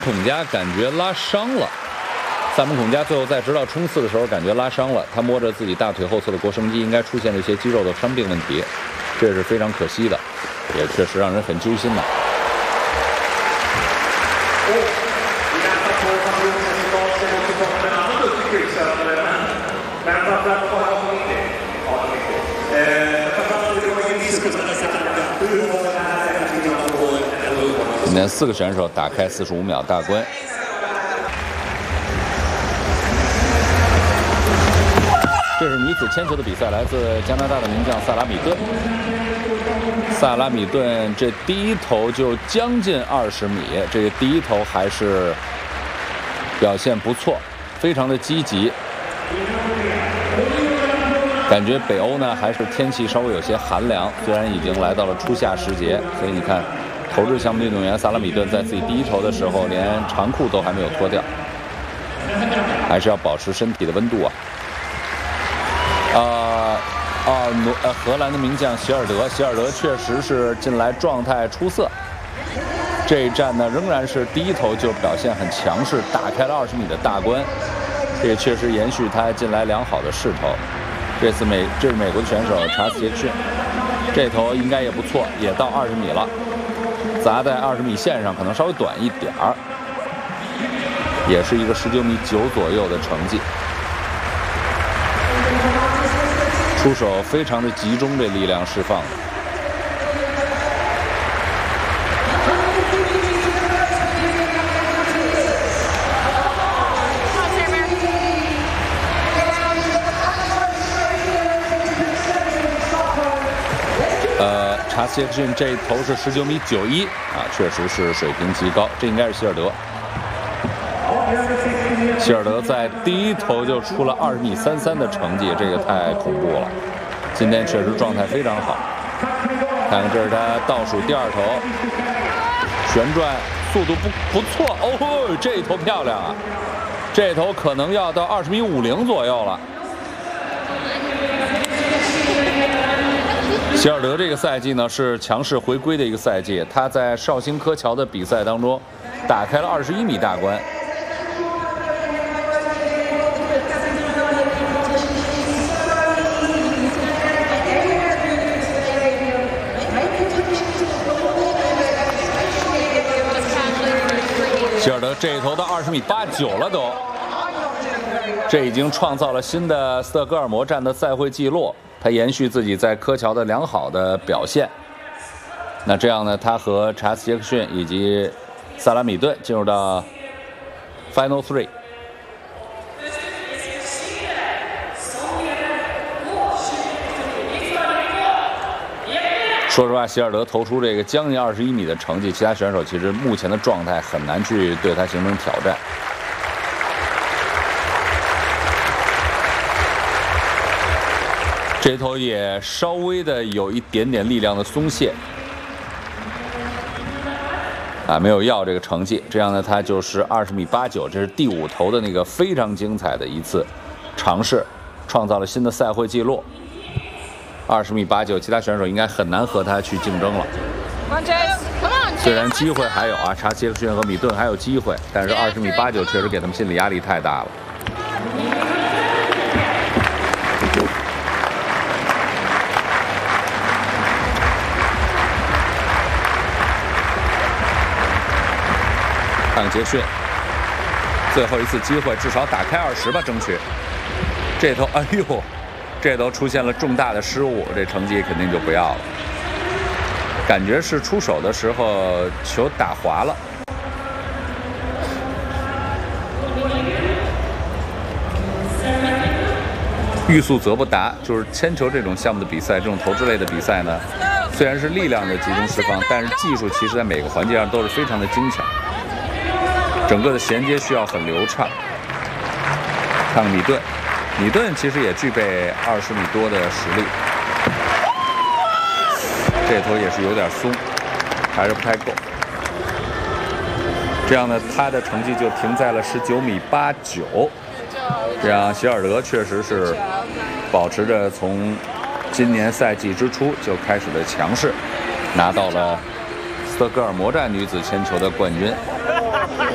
孔佳感觉拉伤了，萨姆孔佳最后在直到冲刺的时候感觉拉伤了，他摸着自己大腿后侧的腘绳肌，应该出现了一些肌肉的伤病问题，这是非常可惜的，也确实让人很揪心的。今天4个选手打开45秒大关。这是女子铅球的比赛，来自加拿大的名将萨拉米顿。萨拉米顿这第一投就将近20米，这个第一投还是表现不错，非常的积极。感觉北欧呢还是天气稍微有些寒凉，虽然已经来到了初夏时节，所以你看。投掷项目运动员萨拉米顿在自己第一投的时候，连长裤都还没有脱掉，还是要保持身体的温度啊。荷兰的名将希尔德确实是近来状态出色。这一战呢，仍然是第一投就表现很强势，打开了20米的大关，这也确实延续他近来良好的势头。这是美国的选手查斯杰克逊，这投应该也不错，也到20米了。砸在20米线上，可能稍微短一点儿，也是一个19.9米左右的成绩。出手非常的集中，这力量释放的。查斯杰克逊这一投是19.91米啊，确实是水平极高，这应该是希尔德。希尔德在第一投就出了20.33米的成绩，这个太恐怖了。今天确实状态非常好，看看这是他倒数第2投，旋转速度不错哦，这一投漂亮啊，这一投可能要到20.50米左右了。希尔德这个赛季呢是强势回归的一个赛季，他在绍兴柯桥的比赛当中打开了21米大关。希尔德这一投到20.89米了都，这已经创造了新的斯德哥尔摩站的赛会纪录。他延续自己在柯桥的良好的表现，那这样呢，他和查斯杰克逊以及萨拉米顿进入到 Final 3。说实话，希尔德投出这个将近21米的成绩，其他选手其实目前的状态很难去对他形成挑战。这头也稍微的有一点点力量的松懈，啊，没有要这个成绩。这样呢，他就是20.89米，这是第5投的那个非常精彩的一次尝试，创造了新的赛会纪录。20.89米，其他选手应该很难和他去竞争了。虽然机会还有啊，查杰克逊和米顿还有机会，但是20.89米确实给他们心理压力太大了。杰逊，最后一次机会，至少打开20吧，争取。这头，哎呦，这头出现了重大的失误，这成绩肯定就不要了。感觉是出手的时候球打滑了。欲速则不达，就是铅球这种项目的比赛，这种投掷类的比赛呢，虽然是力量的集中释放，但是技术其实在每个环节上都是非常的精巧。整个的衔接需要很流畅。看看米顿，米顿其实也具备20米多的实力，这头也是有点松，还是不太够。这样呢，他的成绩就停在了19.89米。这样希尔德确实是保持着从今年赛季之初就开始的强势，拿到了斯德哥尔摩站女子铅球的冠军。